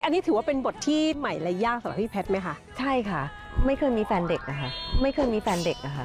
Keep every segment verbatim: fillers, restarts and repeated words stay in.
อันนี้ถือว่าเป็นบทที่ใหม่และยากสำหรับพี่แพทไหมคะใช่ค่ะไม่เคยมีแฟนเด็กนะคะไม่เคยมีแฟนเด็กนะคะ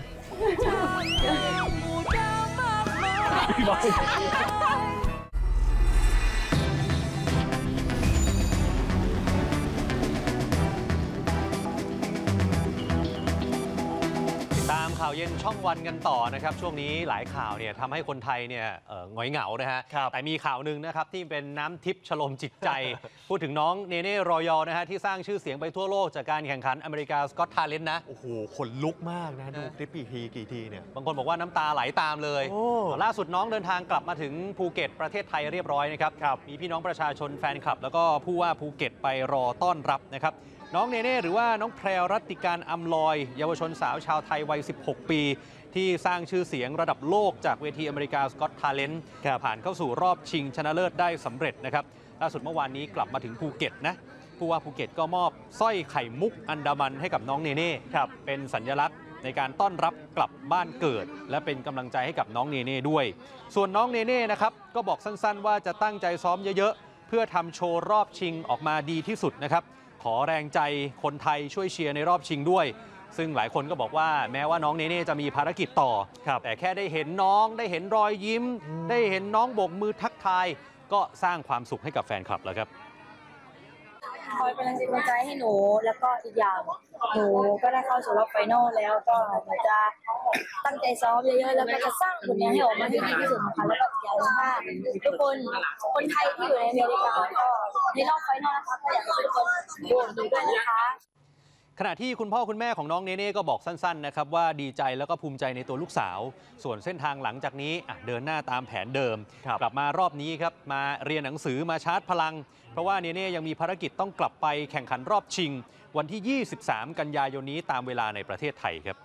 ตามข่าวเย็นช่องวันกันต่อนะครับช่วงนี้หลายข่าวเนี่ยทำให้คนไทยเนี่ยหงอยเหงานะฮะแต่มีข่าวหนึ่งนะครับที่เป็นน้ำทิพย์ชโลมจิตใจ พูดถึงน้องเนเน่รอยอนะฮะที่สร้างชื่อเสียงไปทั่วโลกจากการแข่งขันอเมริกาสกอตทาเลนต์นะโอ้โหขนลุกมากนะดูคลิปกี่ทีกี่ทีเนี่ยบางคนบอกว่าน้ำตาไหลตามเลยล่าสุดน้องเดินทางกลับมาถึงภูเก็ตประเทศไทยเรียบร้อยนะครับมีพี่น้องประชาชนแฟนคลับแล้วก็ผู้ว่าภูเก็ตไปรอต้อนรับนะครับน้องเนเน่หรือว่าน้องแพรวรัตติการอำลอยเยาวชนสาวชาวไทยวัยสิบหกปีที่สร้างชื่อเสียงระดับโลกจากเวทีอเมริกาสกอตทาเลนต์ผ่านเข้าสู่รอบชิงชนะเลิศได้สำเร็จนะครับล่าสุดเมื่อวานนี้กลับมาถึงภูเก็ตนะผู้ว่าภูเก็ตก็มอบสร้อยไข่มุกอันดามันให้กับน้องเนเน่เป็นสัญลักษณ์ในการต้อนรับกลับบ้านเกิดและเป็นกำลังใจให้กับน้องเนเน่ด้วยส่วนน้องเนเน่นะครับก็บอกสั้นๆว่าจะตั้งใจซ้อมเยอะๆเพื่อทำโชว์รอบชิงออกมาดีที่สุดนะครับขอแรงใจคนไทยช่วยเชียร์ในรอบชิงด้วยซึ่งหลายคนก็บอกว่าแม้ว่าน้องเนเน่จะมีภารกิจต่อแต่แค่ได้เห็นน้องได้เห็นรอยยิ้มได้เห็นน้องโบกมือทักทายก็สร้างความสุขให้กับแฟนคลับแล้วครับคอยเป็นกำลังใจให้หนูแล้วก็อีกอย่างหนูก็ได้เข้าสู่รอบไฟนอลแล้วก็หนูจะตั้งใจซ้อมเยอะๆแล้วก็จะสร้างผลงานให้ออกมาให้ดีที่สุดนะคะแล้วก็อีกอย่างว่าทุกคนคนไทยที่อยู่ในอเมริกาก็ในรอบไฟนอลนะคะก็อยากให้ทุกคนโหวตหนูด้วยนะคะขณะที่คุณพ่อคุณแม่ของน้องเนเน่ก็บอกสั้นๆนะครับว่าดีใจแล้วก็ภูมิใจในตัวลูกสาวส่วนเส้นทางหลังจากนี้เดินหน้าตามแผนเดิมกลับมารอบนี้ครับมาเรียนหนังสือมาชาร์จพลังเพราะว่าเนเน่ยังมีภารกิจต้องกลับไปแข่งขันรอบชิงวันที่ยี่สิบสามกันยายนนี้ตามเวลาในประเทศไทยครับ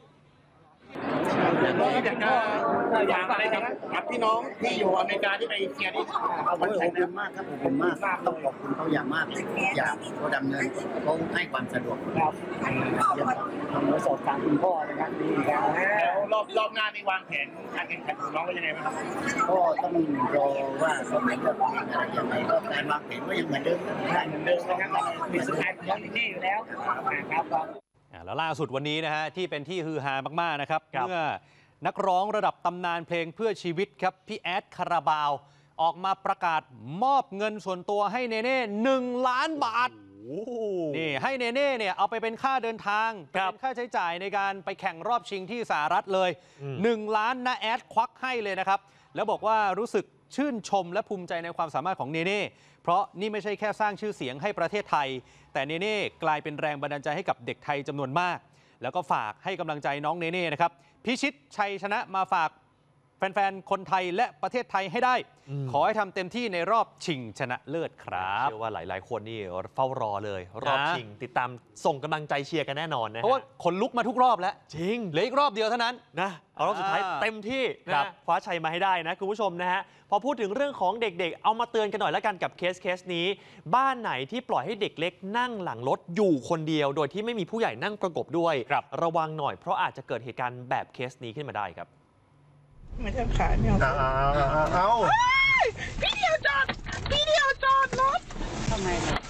อยากจะอยากอะไรครับกับพี่น้องที่อยู่อเมริกาที่ไปเชียร์ที่เอาวันแข่งกันมากครับขอบคุณมากต้องขอบคุณเขาอย่างมากเลยอยากเขาดำเนินเขาให้ความสะดวกครับทำประสบการณ์คุณพ่อนะครับดีครับแล้วรอบรอบหน้าในวางแผนการแข่งขันของน้องว่ายังไงบ้างครับก็ต้องรอว่าเขาจะเลือกอะไรอย่างไรก็การวางแผนก็ยังเหมือนเดิมได้เหมือนเดิมนะครับมีสุดท้ายของนี่อยู่แล้วครับแล้วล่าสุดวันนี้นะฮะที่เป็นที่ฮือฮามากๆนะครับเมื่อนักร้องระดับตำนานเพลงเพื่อชีวิตครับพี่แอดคาราบาวออกมาประกาศมอบเงินส่วนตัวให้เนเน่หนึ่งล้านบาทนี่ให้เนเน่เนี่ยเอาไปเป็นค่าเดินทางเป็นค่าใช้จ่ายในการไปแข่งรอบชิงที่สหรัฐเลยหนึ่งล้านนะแอดควักให้เลยนะครับแล้วบอกว่ารู้สึกชื่นชมและภูมิใจในความสามารถของเนเน่เพราะนี่ไม่ใช่แค่สร้างชื่อเสียงให้ประเทศไทยแต่เนเน่กลายเป็นแรงบันดาลใจให้กับเด็กไทยจำนวนมากแล้วก็ฝากให้กำลังใจน้องเนเน่นะครับพิชิตชัยชนะมาฝากแฟนๆคนไทยและประเทศไทยให้ได้ขอให้ทำเต็มที่ในรอบชิงชนะเลิศครับเชื่อว่าหลายๆคนนี่เฝ้ารอเลยรอบชิงติดตามส่งกำลังใจเชียร์กันแน่นอนนะเพราะว่าขนลุกมาทุกรอบแล้วจริงเหลืออีกรอบเดียวเท่านั้นนะเอารอบสุดท้ายเต็มที่นะคว้าชัยมาให้ได้นะคุณผู้ชมนะฮะพอพูดถึงเรื่องของเด็กๆเอามาเตือนกันหน่อยแล้วกันกับเคสเคสนี้บ้านไหนที่ปล่อยให้เด็กเล็กนั่งหลังรถอยู่คนเดียวโดยที่ไม่มีผู้ใหญ่นั่งประกบด้วยระวังหน่อยเพราะอาจจะเกิดเหตุการณ์แบบเคสนี้ขึ้นมาได้ครับไม่ใช่ขายไม่เอาเอาเอาพี่เดียวจอดพี่เดียวจอดรถทำไมล่ะ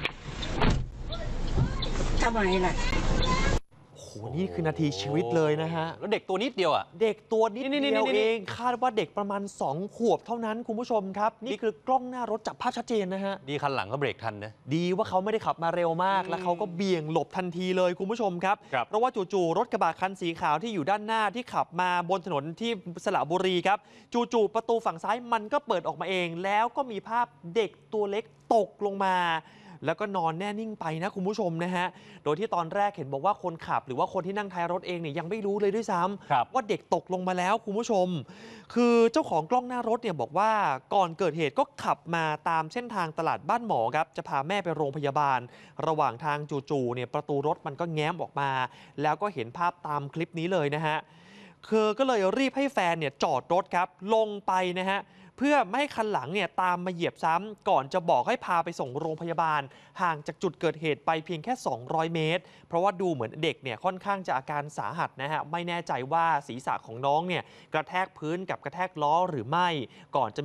ทำไมล่ะโอ้โหนี่คือนาทีชีวิตเลยนะฮะแล้วเด็กตัวนิดเดียวอ่ะเด็กตัวนิดเดียวเองคาดว่าเด็กประมาณสองขวบเท่านั้นคุณผู้ชมครับนี่คือกล้องหน้ารถจับภาพชัดเจนนะฮะดีคันหลังเขาเบรกทันนะดีว่าเขาไม่ได้ขับมาเร็วมากแล้วเขาก็เบี่ยงหลบทันทีเลยคุณผู้ชมครับเพราะว่าจู่ๆรถกระบะคันสีขาวที่อยู่ด้านหน้าที่ขับมาบนถนนที่สระบุรีครับจู่ๆประตูฝั่งซ้ายมันก็เปิดออกมาเองแล้วก็มีภาพเด็กตัวเล็กตกลงมาแล้วก็นอนแน่นิ่งไปนะคุณผู้ชมนะฮะโดยที่ตอนแรกเห็นบอกว่าคนขับหรือว่าคนที่นั่งท้ายรถเองเนี่ยยังไม่รู้เลยด้วยซ้ำว่าเด็กตกลงมาแล้วคุณผู้ชมคือเจ้าของกล้องหน้ารถเนี่ยบอกว่าก่อนเกิดเหตุก็ขับมาตามเส้นทางตลาดบ้านหมอครับจะพาแม่ไปโรงพยาบาลระหว่างทางจู่ๆเนี่ยประตูรถมันก็แง้มออกมาแล้วก็เห็นภาพตามคลิปนี้เลยนะฮะเธอก็เลยรีบให้แฟนเนี่ยจอดรถครับลงไปนะฮะเพื่อไม่ให้คันหลังเนี่ยตามมาเหยียบซ้ำก่อนจะบอกให้พาไปส่งโรงพยาบาลห่างจากจุดเกิดเหตุไปเพียงแค่สองร้อยเมตรเพราะว่าดูเหมือนเด็กเนี่ยค่อนข้างจะอาการสาหัสนะฮะไม่แน่ใจว่าศีรษะของน้องเนี่ยกระแทกพื้นกับกระแทกล้อหรือไม่ก่อนจะ